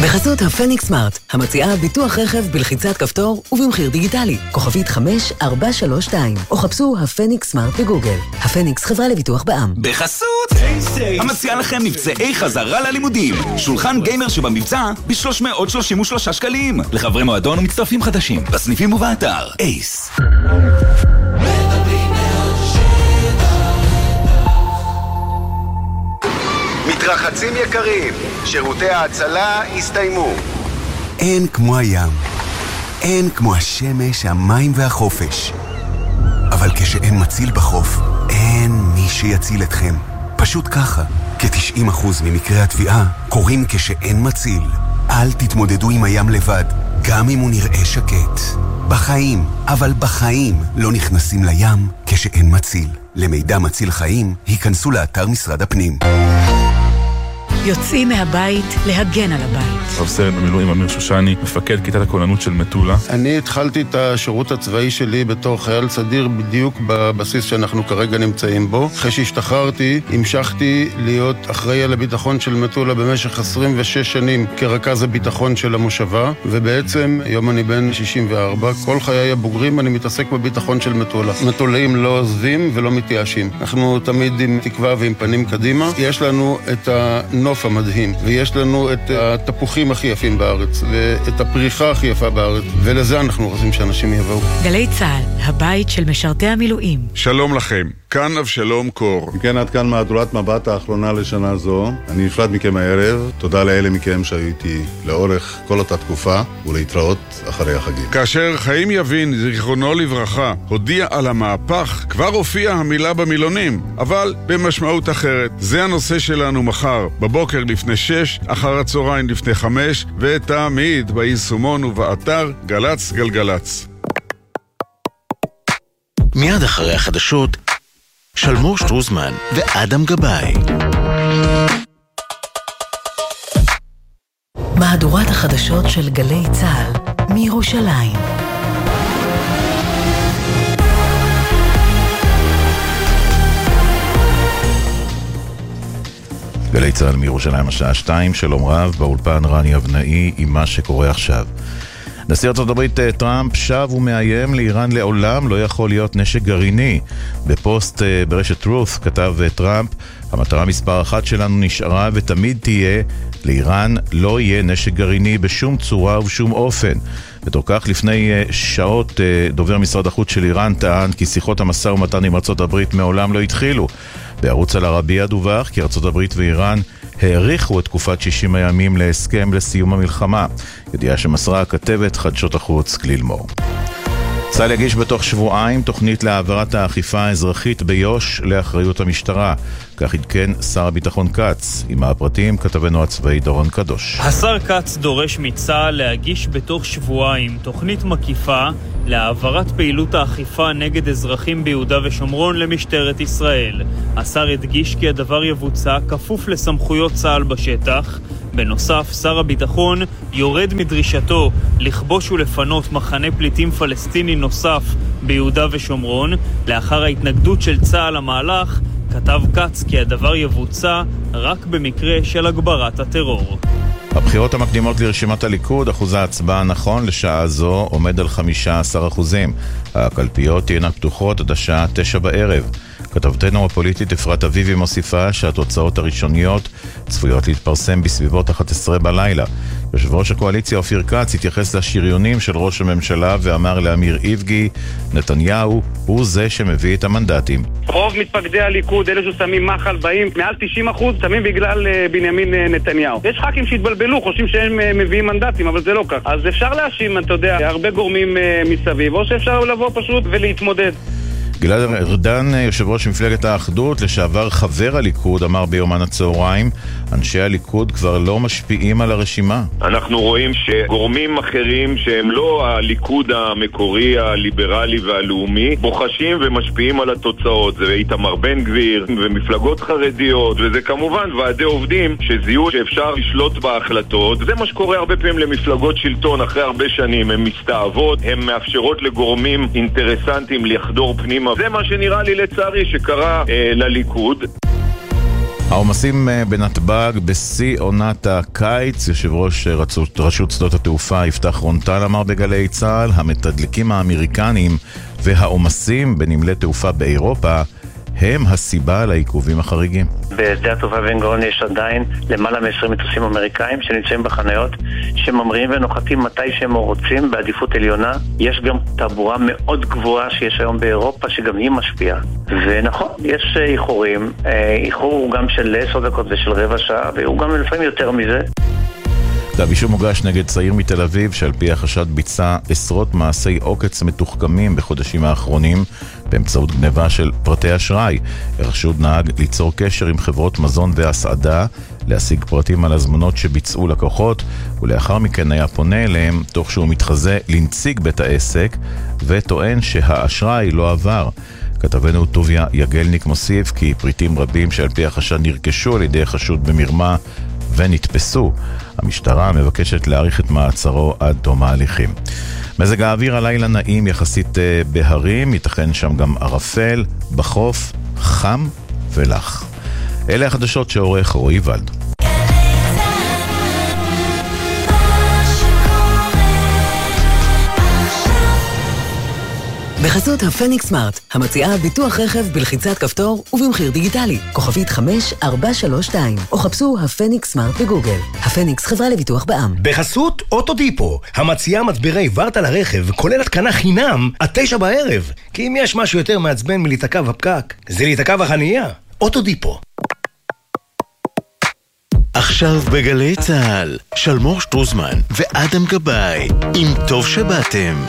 בחסות הפניקס סמארט, המציעה ביטוח רכב בלחיצת כפתור ובמחיר דיגיטלי. כוכבית 5432, או חפשו הפניקס סמארט בגוגל. הפניקס חברה לביטוח בע"מ. בחסות המציעה לכם מבצעי חזרה ללימודים. שולחן גיימר שבמבצע ב-333 שקלים. לחברי מועדון ומצטרפים חדשים, בסניפים ובאתר. אייס. מתרחצים יקרים, שירותי ההצלה הסתיימו. אין כמו הים, אין כמו השמש, המים והחופש. אבל כשאין מציל בחוף, אין מי שיציל אתכם. פשוט ככה, כ-90% ממקרי התביעה קורים כשאין מציל. אל תתמודדו עם הים לבד, גם אם הוא נראה שקט. בחיים, אבל בחיים לא נכנסים לים כשאין מציל. למידע מציל חיים, היכנסו לאתר משרד הפנים. יוצאים מהבית להגן על הבית. רב סרן במילואים אמיר שושני, מפקד כיתת הכוננות של מטולה. אני התחלתי את השירות הצבאי שלי בתור חייל סדיר בדיוק בבסיס שאנחנו כרגע נמצאים בו. אחרי שהשתחררתי, המשכתי להיות אחראי על הביטחון של מטולה במשך 26 שנים כרכז הביטחון של המושבה, ובעצם היום אני בן 64. כל חיי הבוגרים אני מתעסק בביטחון של מטולה. מטולאים לא עוזבים ולא מתייאשים. אנחנו תמיד עם תקווה ועם פנים קדימה. יש לנו את הנוף המדהים, ויש לנו את התפוחים הכי יפים בארץ, ואת הפריחה הכי יפה בארץ, ולזה אנחנו רוצים שאנשים יבואו. גלי צהל, הבית של משרתי המילואים. שלום לכם, כאן אבשלום קור. כן, עד כאן מהדורת מבט האחרונה לשנה זו. אני נפרד מכם הערב, תודה לאלה מכם שהיו איתי לאורך כל אותה תקופה, ולהתראות אחרי החגים. כאשר חיים יבין, זיכרונו לברכה, הודיע על המהפך, כבר הופיעה המילה במילונים, אבל במשמעות אחרת. זה הנושא שלנו מחר, בבוקר לפני 6, אחר הצהריים לפני 5, ותמיד ביישומון ובאתר גלץ גלגלץ. מיד אחרי החדשות, שלמור שטרוזמן ואדם גבאי. מהדורת החדשות של גלי צהל מירושלים. גלי צהל מירושלים השעה 2, שלום רב, באולפן רני אבנאי עם מה שקורה עכשיו. נשיא ארצות הברית טראמפ שב ומאיים לאיראן לעולם לא יכול להיות נשק גרעיני. בפוסט ברשת טרוס כתב טראמפ, המטרה מספר 1 שלנו נשארה ותמיד תהיה, לאיראן לא יהיה נשק גרעיני בשום צורה ובשום אופן. בתור כך לפני שעות דובר משרד החוץ של איראן טען כי שיחות המשא ומתן עם ארצות הברית מעולם לא התחילו. בערוץ אל-ערבייה דווח כי ארצות הברית ואיראן העריכו את תקופת 60 הימים להסכם לסיום המלחמה. ידיעה שמסרה הכתבת חדשות החוץ כליל מור. צה"ל יגיש בתוך שבועיים תוכנית להעברת האכיפה האזרחית ביו"ש לאחריות המשטרה. כך עדכן שר הביטחון קץ. עם הפרטים כתבנו הצבאי דורון קדוש. השר קץ דורש מצה"ל להגיש בתוך שבועיים תוכנית מקיפה להעברת פעילות האכיפה נגד אזרחים ביהודה ושומרון למשטרת ישראל. השר הדגיש כי הדבר יבוצע כפוף לסמכויות צה"ל בשטח. בנוסף, שר הביטחון יורד מדרישתו לכבוש ולפנות מחנה פליטים פלסטיני נוסף ביהודה ושומרון. לאחר ההתנגדות של צה"ל למהלך, כתב קץ כי הדבר יבוצע רק במקרה של הגברת הטרור. הבחירות המקדימות לרשימת הליכוד, אחוז ההצבעה נכון לשעה זו עומד על 15%. הקלפיות תהיינה פתוחות עד השעה 9 בערב. כתבתנו הפוליטית אפרת אביבי מוסיפה שהתוצאות הראשוניות צפויות להתפרסם בסביבות 11 בלילה. יושב ראש הקואליציה אופיר כץ התייחס לשריונים של ראש הממשלה ואמר לאמיר איבגי, נתניהו הוא זה שמביא את המנדטים. רוב מתפקדי הליכוד, אלה ששמים מחל באים, מעל 90% שמים בגלל בנימין נתניהו. יש ח"כים שהתבלבלו, חושבים שהם מביאים מנדטים, אבל זה לא כך. אז אפשר להאשים, אתה יודע, הרבה גורמים מסביב, או שאפשר לבוא פשוט ולהתמודד. גלעד ארדן, יושב ראש מפלגת האחדות, לשעבר חבר הליכוד, אמר ביומן הצהריים, אנשי הליכוד כבר לא משפיעים על הרשימה. אנחנו רואים שגורמים אחרים שהם לא הליכוד המקורי, הליברלי והלאומי, בוחשים ומשפיעים על התוצאות. זה איתמר בן גביר ומפלגות חרדיות, וזה כמובן ועדי עובדים שזיהו שאפשר לשלוט בהחלטות. זה מה שקורה הרבה פעמים למפלגות שלטון אחרי הרבה שנים. הן מסתאבות, הן מאפשרות לגורמים אינטרסנטים לחדור פנימה. זה מה שנראה לי לצערי שקרה לליכוד. העומסים בנתב"ג בשיא עונת הקיץ. יושב ראש רשות שדות התעופה יפתח רונטל אמר בגלי צהל, המתדלקים האמריקנים והעומסים בנמלי תעופה באירופה הם הסיבה לעיכובים החריגים. בשדה התעופה בן גוריון יש עדיין למעלה מ-20 מטוסים אמריקאים שנמצאים בחניות, שממריאים ונוחתים מתי שהם רוצים בעדיפות עליונה. יש גם תעבורה מאוד גבוהה שיש היום באירופה שגם היא משפיעה. ונכון, יש איחורים. איחור הוא גם של 10 דקות ושל רבע שעה, והוא גם לפעמים יותר מזה. כתב אישום מוגש נגד צעיר מתל אביב שעל פי החשד ביצע עשרות מעשי עוקץ מתוחכמים בחודשים האחרונים באמצעות גניבה של פרטי אשראי. החשוד נהג ליצור קשר עם חברות מזון והסעדה, להשיג פרטים על הזמנות שביצעו לקוחות, ולאחר מכן היה פונה אליהם תוך שהוא מתחזה לנציג בית העסק וטוען שהאשראי לא עבר. כתבנו טוביה יגלניק מוסיף כי פריטים רבים שעל פי החשד נרכשו על ידי חשוד במרמה ונתפסו. המשטרה מבקשת להאריך את מעצרו עד תום ההליכים. מזג האוויר הלילה נעים יחסית בהרים, ייתכן שם גם ערפל, בחוף חם ולח. אלה החדשות שעורך רועי ולד. בחסות הפניקס סמארט, המציעה ביטוח רכב בלחיצת כפתור ובמחיר דיגיטלי. כוכבית 5432, או חפשו הפניקס סמארט בגוגל. הפניקס חברה לביטוח בע"מ. בחסות אוטודיפו, המציעה מצברי ורטה לרכב, כולל התקנה חינם עד 9 בערב. כי אם יש משהו יותר מעצבן מלהיתקע בפקק, זה להיתקע בחנייה. אוטודיפו. עכשיו בגלי צהל, שלמור שטרוזמן ואדם גבאי, עם טוב שבאתם.